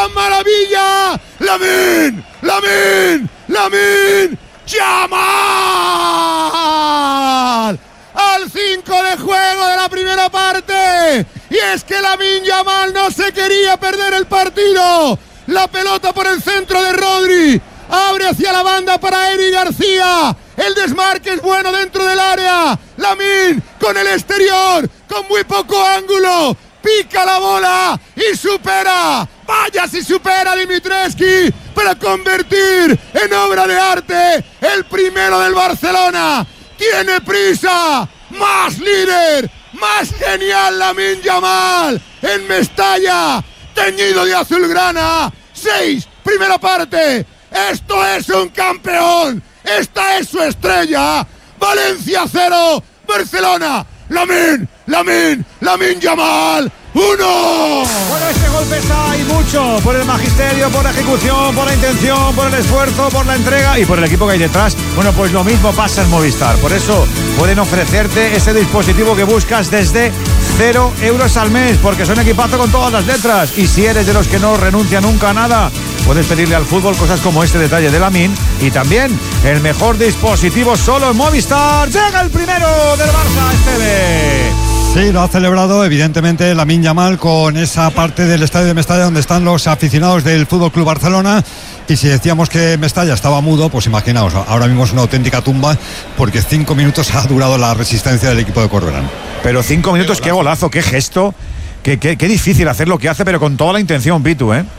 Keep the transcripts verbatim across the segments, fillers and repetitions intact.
gran maravilla. Lamine, Lamine, Lamine Yamal. Al cinco de juego de la primera parte. Y es que Lamine Yamal no se quería perder el partido. La pelota por el centro de Rodri. Abre hacia la banda para Eric García. El desmarque es bueno dentro del área. Lamine con el exterior, con muy poco ángulo. Pica la bola y supera. Vaya si supera Dimitrescu para convertir en obra de arte el primero del Barcelona. Tiene prisa. Más líder. Más genial Lamine Yamal en Mestalla. Teñido de azulgrana. Seis. Primera parte. Esto es un campeón. Esta es su estrella. Valencia cero, Barcelona. Lamine, Lamine, Lamine Yamal uno. Bueno, este gol pesa y mucho por el magisterio, por la ejecución, por la intención, por el esfuerzo, por la entrega y por el equipo que hay detrás. Bueno, pues lo mismo pasa en Movistar. Por eso pueden ofrecerte ese dispositivo que buscas desde cero euros al mes, porque son equipazo con todas las letras. Y si eres de los que no renuncia nunca a nada, puedes pedirle al fútbol cosas como este detalle de Lamine. Y también el mejor dispositivo solo en Movistar. Llega el primero del Barça, Esteve. Sí, lo ha celebrado evidentemente Lamine Yamal con esa parte del estadio de Mestalla donde están los aficionados del F C Barcelona. Y si decíamos que Mestalla estaba mudo, pues imaginaos, ahora mismo es una auténtica tumba, porque cinco minutos ha durado la resistencia del equipo de Corberán. Pero cinco minutos, qué golazo, qué gesto, qué, qué, qué difícil hacer lo que hace, pero con toda la intención, Pitu, ¿eh?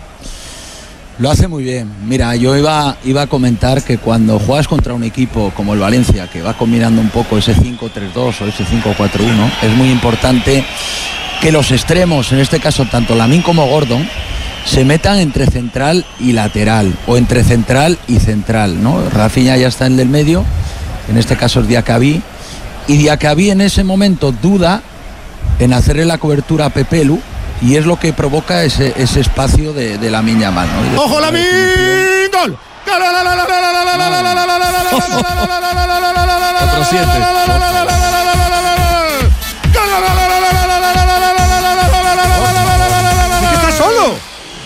Lo hace muy bien. Mira, yo iba, iba a comentar que cuando juegas contra un equipo como el Valencia, que va combinando un poco ese cinco tres dos o ese cinco cuatro uno, es muy importante que los extremos, en este caso tanto Lamine como Gordon, se metan entre central y lateral, o entre central y central, ¿no? Rafinha ya está en el del medio, en este caso es Diacabí, y Diacabí en ese momento duda en hacerle la cobertura a Pepelu, y es lo que provoca ese, ese espacio de, de Lamine Yamal, ¿no? ¡Ojo, Lamine! ¡Gol! Otro siete. ¿Qué está solo?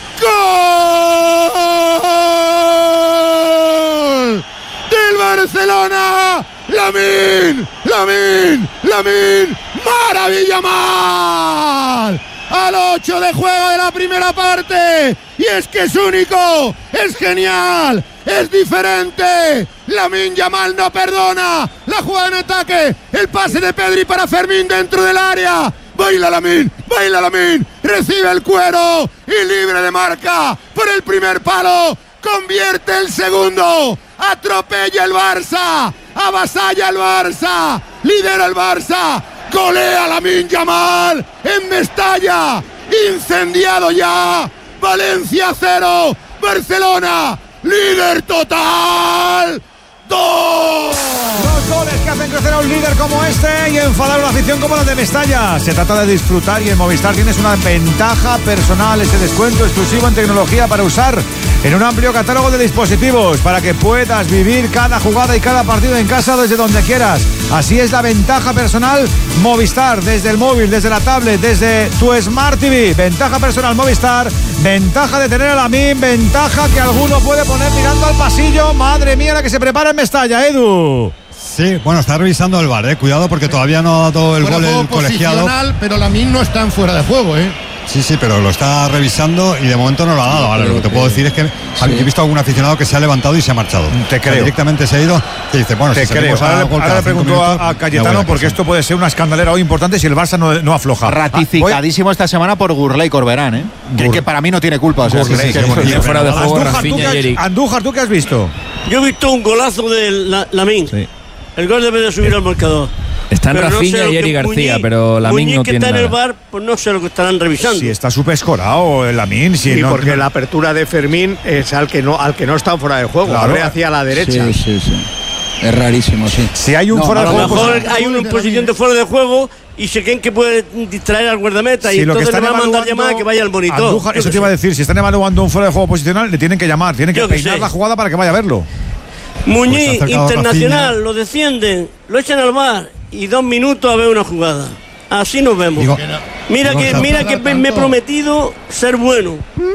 ¡Gol! ¡Del Barcelona! ¡Lamine! ¡Lamine! ¡Lamine! ¡Maravilla mal! Al ocho de juego de la primera parte. Y es que es único, es genial, es diferente. Lamine Yamal no perdona. La jugada en ataque, el pase de Pedri para Fermín dentro del área. Baila Lamine, baila Lamine. Recibe el cuero y libre de marca por el primer palo. Convierte el segundo. Atropella el Barça. Avasalla el Barça. Lidera el Barça. Golea Lamine Yamal en Mestalla. Incendiado ya. Valencia cero, Barcelona líder total. Dos. Dos goles que hacen crecer a un líder como este y enfadar a una afición como la de Mestalla. Se trata de disfrutar y en Movistar tienes una ventaja personal, ese descuento exclusivo en tecnología para usar en un amplio catálogo de dispositivos para que puedas vivir cada jugada y cada partido en casa desde donde quieras. Así es la ventaja personal Movistar, desde el móvil, desde la tablet, desde tu Smart T V. Ventaja personal Movistar, ventaja de tener a Lamine, ventaja que alguno puede poner mirando al pasillo. Madre mía la que se prepara en Mestalla, Edu. Sí, bueno, está revisando el V A R, eh. Cuidado porque todavía no ha dado el fuera gol el colegiado. Pero Lamine no está en fuera de juego, ¿eh? Sí, sí, pero lo está revisando y de momento no lo ha dado. Vale, lo que te puedo decir es que sí. He visto a algún aficionado que se ha levantado y se ha marchado. Te creo. Directamente se ha ido y dice, bueno, te si creo. Ahora, le, ahora le pregunto minutos, a, a Cayetano porque esto puede ser una escandalera hoy importante si el Barça no, no afloja. Ratificadísimo ah, esta semana por Gurley y Corberán, ¿eh? Que, que para mí no tiene culpa. O sea, Gurley, sí, sí, sí, sí, fuera de juego, Rafinha y Eric. Andújar, ¿tú qué has visto? Yo he visto un golazo de Lamine. Sí. El gol debe de subir al marcador. Están Rafinha no y Eric García, Muñiz, pero Lamine no tiene nada. que está en el bar, pues no sé lo que estarán revisando. Si está súper escorado el Lamine. Si sí, no, porque no. la apertura de Fermín es al que no, al que no está fuera de juego, claro. Abre hacia la derecha. Sí, sí, sí. Es rarísimo, sí. Si hay un no, fuera de juego, a lo mejor pues, hay una posición de fuera de juego y se creen que puede distraer al guardameta si y entonces le va a mandar llamada que vaya al monitor. Andújar, eso te iba a decir, si están evaluando un fuera de juego posicional, le tienen que llamar, tienen que, que peinar sé. la jugada para que vaya a verlo. Muñiz, pues Internacional, lo descienden, lo echan al bar y dos minutos a ver una jugada. Así nos vemos. Digo, mira que, mira que me he prometido ser bueno.